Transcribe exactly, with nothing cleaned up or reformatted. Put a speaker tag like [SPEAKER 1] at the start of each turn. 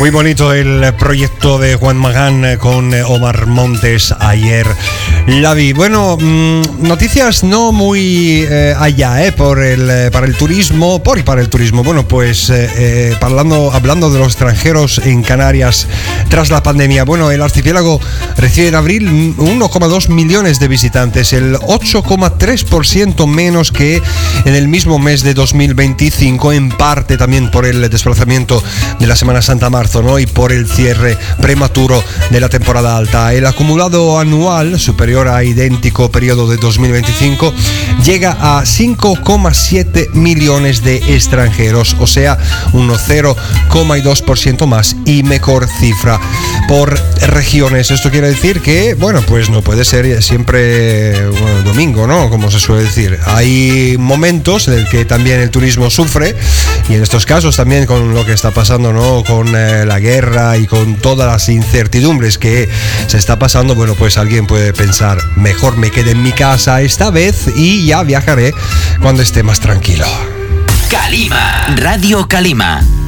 [SPEAKER 1] Muy bonito el proyecto de Juan Magán con Omar Montes ayer. La vi. Bueno, mmm, noticias no muy eh, allá, eh, por el, para el turismo, por y para el turismo. Bueno, pues eh, eh, hablando, hablando de los extranjeros en Canarias tras la pandemia. Bueno, el archipiélago recibe en abril uno coma dos millones de visitantes, el ocho coma tres por ciento menos que en el mismo mes de dos mil veinticinco, en parte también por el desplazamiento de la Semana Santa marzo, ¿no? Y por el cierre prematuro de la temporada alta. El acumulado anual, superior a idéntico periodo de dos mil veinticinco, llega a cinco coma siete millones de extranjeros, o sea, un cero coma dos por ciento más y mejor cifra por regiones. Esto quiere decir que, bueno, pues no puede ser siempre, bueno, domingo, ¿no? Como se suele decir. Hay momentos en el que también el turismo sufre, y en estos casos también con lo que está pasando, ¿no? Con eh, la guerra y con todas las incertidumbres que se está pasando, bueno, pues alguien puede pensar, mejor me quede en mi casa esta vez y ya viajaré cuando esté más tranquilo.
[SPEAKER 2] Calima, Radio Calima.